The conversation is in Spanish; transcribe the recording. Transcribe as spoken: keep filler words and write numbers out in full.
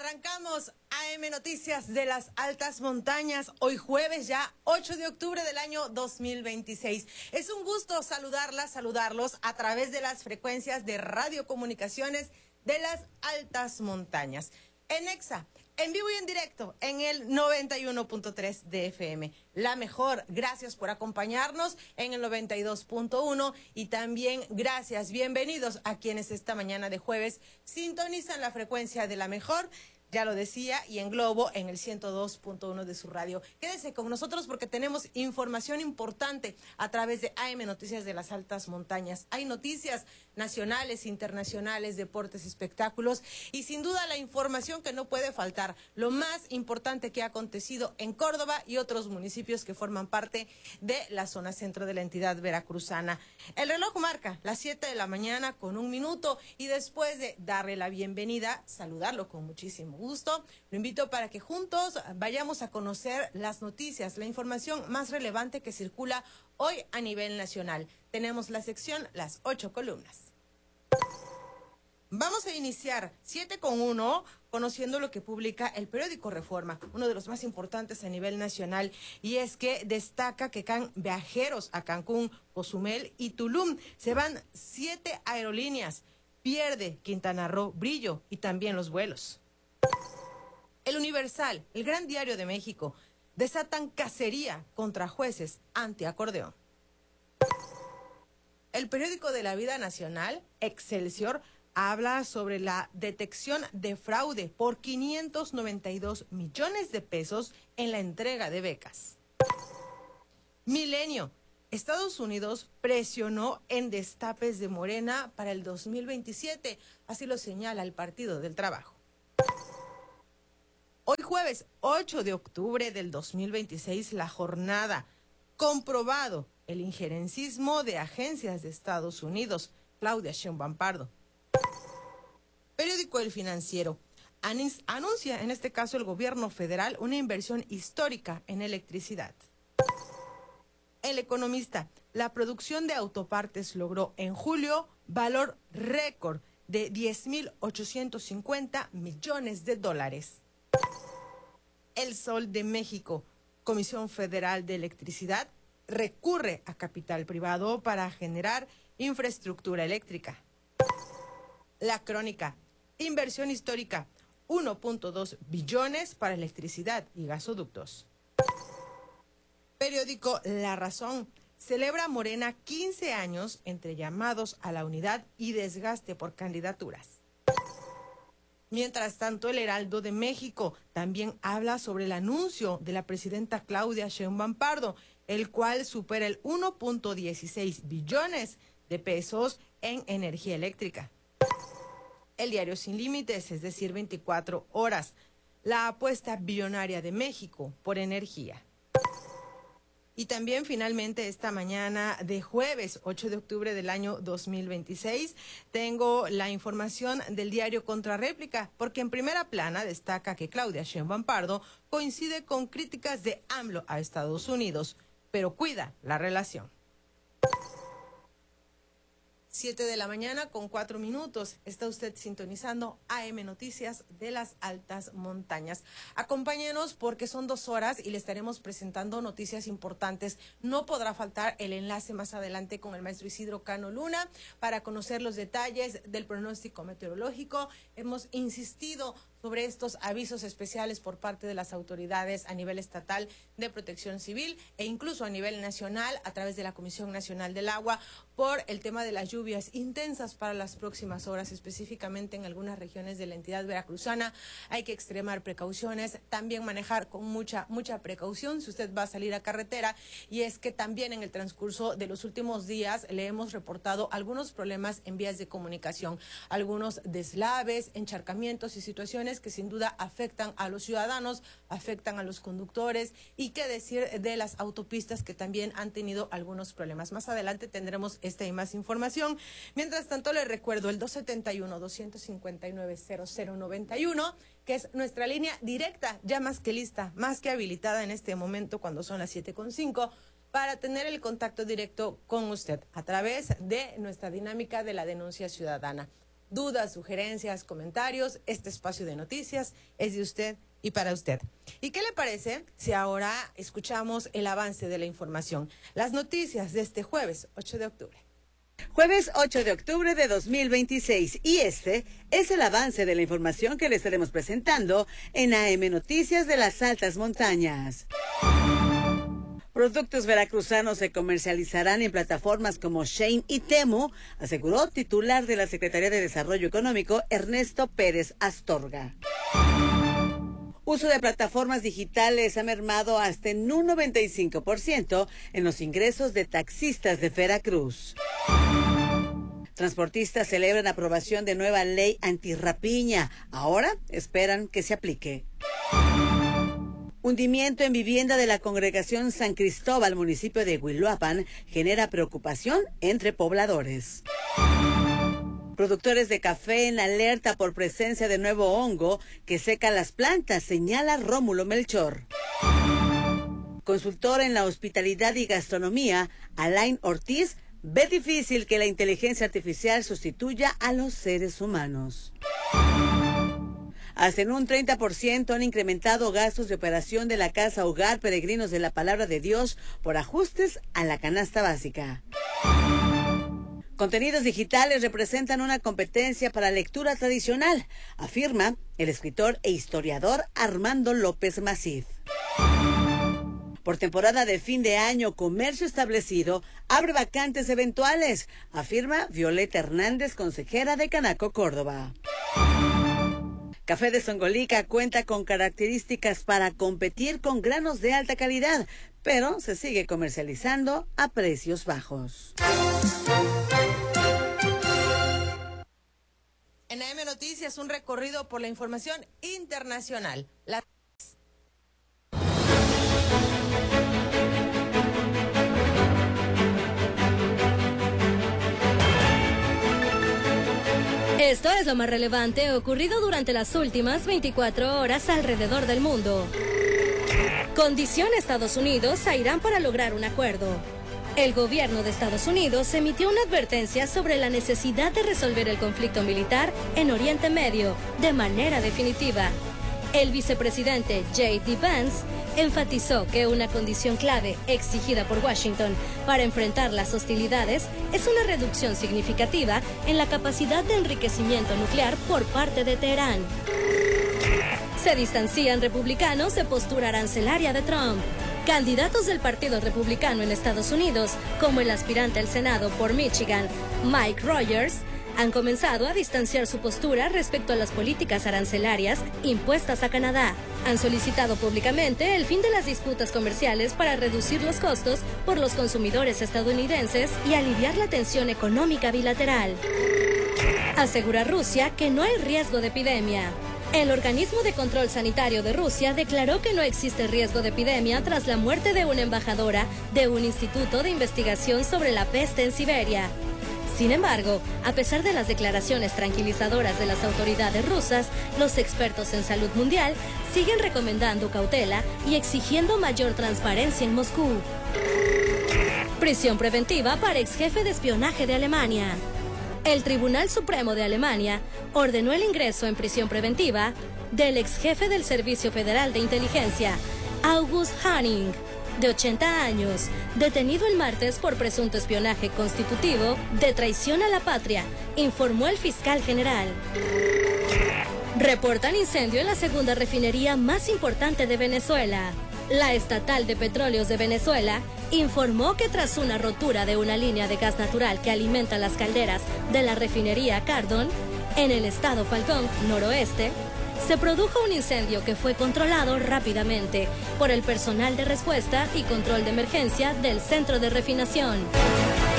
Arrancamos A M Noticias de las Altas Montañas, hoy jueves ya ocho de octubre del año dos mil veintiséis. Es un gusto saludarlas, saludarlos a través de las frecuencias de radiocomunicaciones de las Altas Montañas. En Exa, en vivo y en directo, en el noventa y uno punto tres de F M. La mejor, gracias por acompañarnos en el noventa y dos punto uno y también gracias, bienvenidos a quienes esta mañana de jueves sintonizan la frecuencia de la mejor. Ya lo decía, y en Globo, en el ciento dos punto uno de su radio. Quédese con nosotros porque tenemos información importante a través de A M Noticias de las Altas Montañas. Hay noticias nacionales, internacionales, deportes, espectáculos y sin duda la información que no puede faltar. Lo más importante que ha acontecido en Córdoba y otros municipios que forman parte de la zona centro de la entidad veracruzana. El reloj marca las siete de la mañana con un minuto y después de darle la bienvenida, saludarlo con muchísimo gusto, lo invito para que juntos vayamos a conocer las noticias, la información más relevante que circula hoy a nivel nacional. Tenemos la sección Las Ocho Columnas. Vamos a iniciar siete con uno, conociendo lo que publica el periódico Reforma, uno de los más importantes a nivel nacional, y es que destaca que can viajeros a Cancún, Cozumel y Tulum. Se van siete aerolíneas, pierde Quintana Roo brillo y también los vuelos. El Universal, el Gran Diario de México, desatan cacería contra jueces antiacordeón. El periódico de la vida nacional, Excelsior, habla sobre la detección de fraude por quinientos noventa y dos millones de pesos en la entrega de becas. Milenio, Estados Unidos presionó en destapes de Morena para el dos mil veintisiete, así lo señala el Partido del Trabajo. Hoy jueves ocho de octubre del dos mil veintiséis, la jornada, comprobado el injerencismo de agencias de Estados Unidos, Claudia Sheinbaum Pardo. Periódico El Financiero, anuncia en este caso el gobierno federal una inversión histórica en electricidad. El Economista, la producción de autopartes logró en julio valor récord de diez mil ochocientos cincuenta millones de dólares. El Sol de México, Comisión Federal de Electricidad, recurre a capital privado para generar infraestructura eléctrica. La Crónica, inversión histórica, uno punto dos billones para electricidad y gasoductos. Periódico La Razón, celebra Morena quince años entre llamados a la unidad y desgaste por candidaturas. Mientras tanto, el Heraldo de México también habla sobre el anuncio de la presidenta Claudia Sheinbaum Pardo, el cual supera el uno punto dieciséis billones de pesos en energía eléctrica. El diario Sin Límites, es decir, veinticuatro horas, la apuesta billonaria de México por energía. Y también finalmente esta mañana de jueves ocho de octubre del año dos mil veintiséis tengo la información del diario Contrarréplica, porque en primera plana destaca que Claudia Sheinbaum Pardo coincide con críticas de AMLO a Estados Unidos, pero cuida la relación. siete de la mañana con cuatro minutos. Está usted sintonizando A M Noticias de las Altas Montañas. Acompáñenos porque son dos horas y le estaremos presentando noticias importantes. No podrá faltar el enlace más adelante con el maestro Isidro Cano Luna para conocer los detalles del pronóstico meteorológico. Hemos insistido sobre estos avisos especiales por parte de las autoridades a nivel estatal de protección civil e incluso a nivel nacional a través de la Comisión Nacional del Agua por el tema de las lluvias intensas para las próximas horas, específicamente en algunas regiones de la entidad veracruzana. Hay que extremar precauciones, también manejar con mucha, mucha precaución si usted va a salir a carretera, y es que también en el transcurso de los últimos días le hemos reportado algunos problemas en vías de comunicación, algunos deslaves, encharcamientos y situaciones que sin duda afectan a los ciudadanos, afectan a los conductores, y qué decir de las autopistas que también han tenido algunos problemas. Más adelante tendremos esta y más información. Mientras tanto, les recuerdo el dos siete uno, dos cinco nueve, cero cero nueve uno, que es nuestra línea directa, ya más que lista, más que habilitada en este momento cuando son las siete con cinco, para tener el contacto directo con usted a través de nuestra dinámica de la denuncia ciudadana. Dudas, sugerencias, comentarios, este espacio de noticias es de usted y para usted. ¿Y qué le parece si ahora escuchamos el avance de la información? Las noticias de este jueves ocho de octubre. Jueves ocho de octubre de dos mil veintiséis, y este es el avance de la información que le estaremos presentando en A M Noticias de las Altas Montañas. Productos veracruzanos se comercializarán en plataformas como Shein y Temu, aseguró titular de la Secretaría de Desarrollo Económico, Ernesto Pérez Astorga. Uso de plataformas digitales ha mermado hasta en un noventa y cinco por ciento en los ingresos de taxistas de Veracruz. Transportistas celebran aprobación de nueva ley antirrapiña. Ahora esperan que se aplique. Hundimiento en vivienda de la congregación San Cristóbal, municipio de Huiluapan, genera preocupación entre pobladores. Productores de café en alerta por presencia de nuevo hongo que seca las plantas, señala Rómulo Melchor. Consultor en la hospitalidad y gastronomía, Alain Ortiz, ve difícil que la inteligencia artificial sustituya a los seres humanos. Hasta en un treinta por ciento han incrementado gastos de operación de la Casa Hogar Peregrinos de la Palabra de Dios por ajustes a la canasta básica. Contenidos digitales representan una competencia para lectura tradicional, afirma el escritor e historiador Armando López Macíz. Por temporada de fin de año, comercio establecido abre vacantes eventuales, afirma Violeta Hernández, consejera de Canaco, Córdoba. Café de Zongolica cuenta con características para competir con granos de alta calidad, pero se sigue comercializando a precios bajos. En A M Noticias, un recorrido por la información internacional. La... Esto es lo más relevante ocurrido durante las últimas veinticuatro horas alrededor del mundo. Condiciona Estados Unidos a Irán para lograr un acuerdo. El gobierno de Estados Unidos emitió una advertencia sobre la necesidad de resolver el conflicto militar en Oriente Medio de manera definitiva. El vicepresidente J D Vance enfatizó que una condición clave exigida por Washington para enfrentar las hostilidades es una reducción significativa en la capacidad de enriquecimiento nuclear por parte de Teherán. Se distancian republicanos de postura arancelaria de Trump. Candidatos del Partido Republicano en Estados Unidos, como el aspirante al Senado por Michigan, Mike Rogers, han comenzado a distanciar su postura respecto a las políticas arancelarias impuestas a Canadá. Han solicitado públicamente el fin de las disputas comerciales para reducir los costos por los consumidores estadounidenses y aliviar la tensión económica bilateral. Asegura Rusia que no hay riesgo de epidemia. El organismo de control sanitario de Rusia declaró que no existe riesgo de epidemia tras la muerte de una embajadora de un instituto de investigación sobre la peste en Siberia. Sin embargo, a pesar de las declaraciones tranquilizadoras de las autoridades rusas, los expertos en salud mundial siguen recomendando cautela y exigiendo mayor transparencia en Moscú. Prisión preventiva para ex jefe de espionaje de Alemania. El Tribunal Supremo de Alemania ordenó el ingreso en prisión preventiva del ex jefe del Servicio Federal de Inteligencia, August Hanning, de ochenta años, detenido el martes por presunto espionaje constitutivo de traición a la patria, informó el fiscal general. Reportan incendio en la segunda refinería más importante de Venezuela. La Estatal de Petróleos de Venezuela informó que tras una rotura de una línea de gas natural que alimenta las calderas de la refinería Cardón, en el estado Falcón, noroeste, se produjo un incendio que fue controlado rápidamente por el personal de respuesta y control de emergencia del centro de refinación.